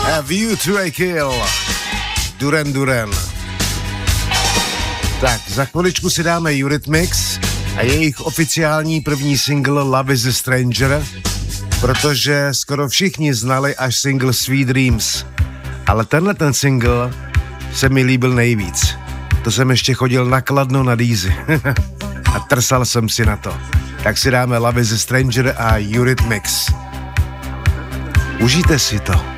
A View to a Kill. Duran Duran. Tak, za chviličku si dáme Eurythmics a jejich oficiální první single Love is a Stranger, protože skoro všichni znali až single Sweet Dreams. Ale ten single se mi líbil nejvíc. To jsem ještě chodil na Kladno na Dýzy a trsal jsem si na to. Tak si dáme Love is a Stranger a Eurythmics. Užijte si to.